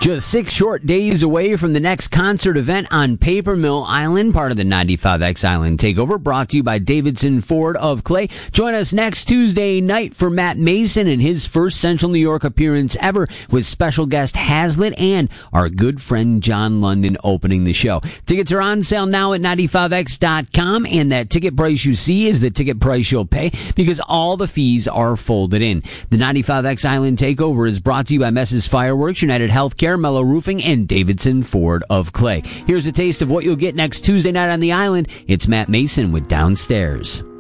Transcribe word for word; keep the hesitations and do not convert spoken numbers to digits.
Just six short days away from the next concert event on Paper Mill Island, part of the ninety-five X Island Takeover, brought to you by Davidson Ford of Clay. Join us next Tuesday night for Matt Mason and his first Central New York appearance ever, with special guest Hazlitt and our good friend John London opening the show. Tickets are on sale now at ninety-five X dot com, and that ticket price you see is the ticket price you'll pay because all the fees are folded in. The ninety-five X Island Takeover is brought to you by Messes Fireworks, United Healthcare, Mellow Roofing, and Davidson Ford of Clay. Here's a taste of what you'll get next Tuesday night on the island. It's Matt Mason with Downstairs.